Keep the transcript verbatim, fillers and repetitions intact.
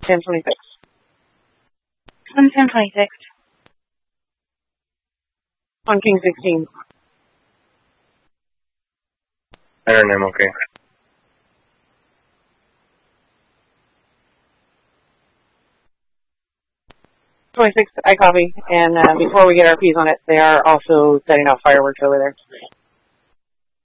ten twenty-six. one ten twenty-six. On King sixteen. Iron, I'm okay. twenty-six, I copy. And uh, before we get our P's on it, they are also setting off fireworks over there.